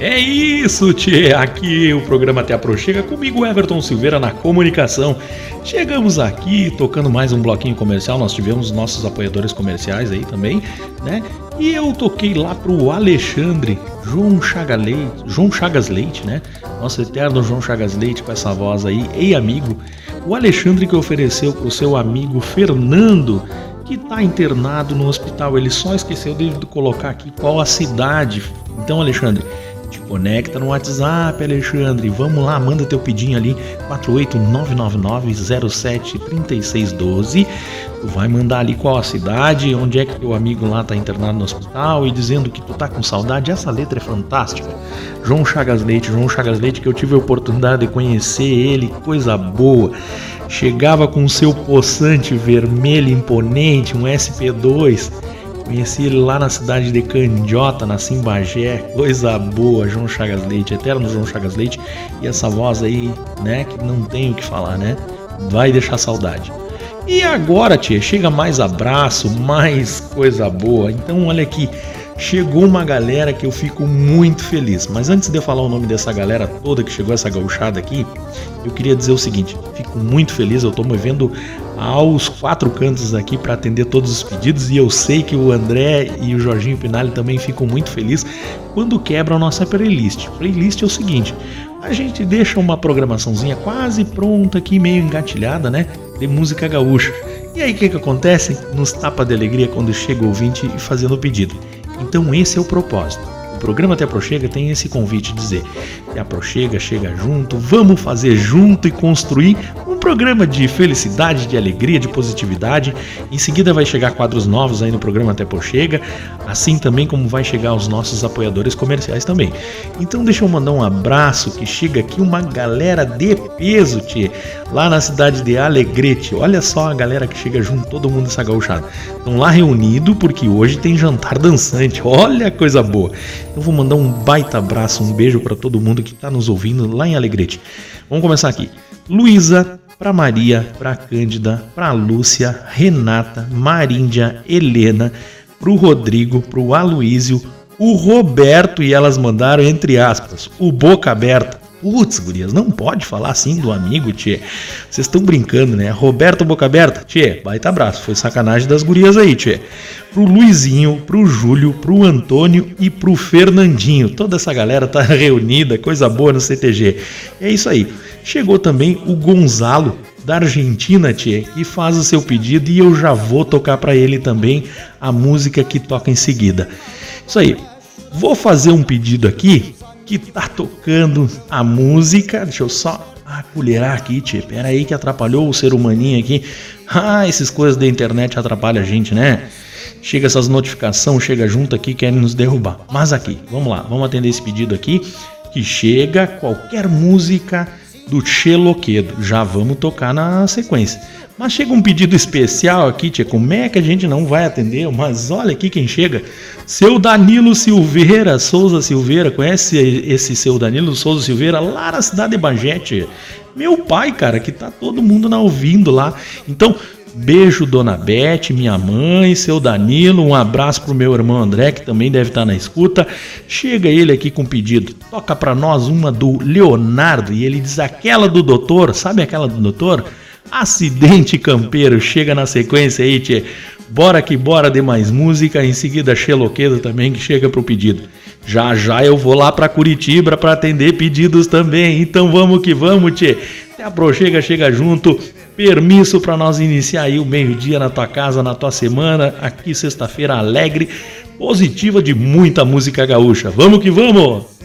É isso, tchê! Aqui o programa Te Aproxega, comigo Everton Silveira na comunicação. Chegamos aqui tocando mais um bloquinho comercial, nós tivemos nossos apoiadores comerciais aí também, né? E eu toquei lá pro Alexandre João Chagas Leite, né? Nosso eterno João Chagas Leite com essa voz aí, ei amigo. O Alexandre que ofereceu pro seu amigo Fernando, que tá internado no hospital, ele só esqueceu de colocar aqui qual a cidade. Então, Alexandre, te conecta no WhatsApp, Alexandre. Vamos lá, manda teu pedinho ali, 48999073612. Tu vai mandar ali qual a cidade, onde é que teu amigo lá tá internado no hospital e dizendo que tu tá com saudade. Essa letra é fantástica. João Chagas Leite, que eu tive a oportunidade de conhecer ele, coisa boa. Chegava com o seu poçante vermelho imponente, um SP2. Conheci ele lá na cidade de Candiota, na Simbagé, coisa boa, João Chagas Leite, eterno João Chagas Leite, e essa voz aí, né, que não tem o que falar, né, vai deixar saudade. E agora, tia, chega mais abraço, mais coisa boa, então olha aqui, chegou uma galera que eu fico muito feliz, mas antes de eu falar o nome dessa galera toda que chegou, essa gauchada aqui, eu queria dizer o seguinte, fico muito feliz, eu tô movendo aos 4 cantos aqui para atender todos os pedidos e eu sei que o André e o Jorginho Pinali também ficam muito felizes quando quebram a nossa playlist. Playlist é o seguinte, a gente deixa uma programaçãozinha quase pronta aqui, meio engatilhada, né, de música gaúcha. E aí o que acontece? Nos tapa de alegria quando chega o ouvinte fazendo o pedido. Então esse é o propósito. O programa Te Aproxega tem esse convite de dizer: Te Aproxega, chega junto, vamos fazer junto e construir um programa de felicidade, de alegria, de positividade. Em seguida vai chegar quadros novos aí no programa Te Aproxega, assim também como vai chegar os nossos apoiadores comerciais também. Então deixa eu mandar um abraço, que chega aqui uma galera de peso, tchê, lá na cidade de Alegrete. Olha só a galera que chega junto, todo mundo dessa gauchada. Estão lá reunido porque hoje tem jantar dançante, olha a coisa boa. Eu vou mandar um baita abraço, um beijo para todo mundo que está nos ouvindo lá em Alegrete. Vamos começar aqui. Luísa, pra Maria, pra Cândida, pra Lúcia, Renata, Maríndia, Helena, pro Rodrigo, pro Aloísio, o Roberto, e elas mandaram entre aspas, o Boca Aberta. Putz, gurias, não pode falar assim do amigo, tchê. Vocês estão brincando, né? Roberto Boca Aberta, tchê, baita abraço. Foi sacanagem das gurias aí, tchê. Pro Luizinho, pro Júlio, pro Antônio e pro Fernandinho. Toda essa galera tá reunida, coisa boa no CTG. É isso aí. Chegou também o Gonzalo, da Argentina, tchê, que faz o seu pedido e eu já vou tocar pra ele também a música que toca em seguida. Isso aí. Vou fazer um pedido aqui que tá tocando a música. Deixa eu só acolherar aqui, tchê. Pera aí que atrapalhou o ser humaninho aqui. Essas coisas da internet atrapalham a gente, né? Chega essas notificações, chega junto aqui, querem nos derrubar. Mas aqui, vamos lá, vamos atender esse pedido aqui, que chega qualquer música do Tchê Loquedo. Já vamos tocar na sequência. Mas chega um pedido especial aqui, tia, como é que a gente não vai atender? Mas olha aqui quem chega. Seu Danilo Silveira, Souza Silveira. Conhece esse seu Danilo Souza Silveira lá na cidade de Bagé, tia? Meu pai, cara, que tá todo mundo ouvindo lá. Então, beijo, dona Bete, minha mãe, seu Danilo. Um abraço pro meu irmão André, que também deve estar na escuta. Chega ele aqui com pedido. Toca pra nós uma do Leonardo. E ele diz aquela do doutor. Sabe aquela do doutor? Acidente Campeiro. Chega na sequência aí, tchê. Bora que bora de mais música. Em seguida, Tchê Loquedo também, que chega pro pedido. Já já eu vou lá pra Curitiba pra atender pedidos também. Então vamos que vamos, tchê. Te Aproxega, chega junto. Permisso pra nós iniciar aí o meio-dia na tua casa, na tua semana. Aqui sexta-feira alegre, positiva, de muita música gaúcha. Vamos que vamos!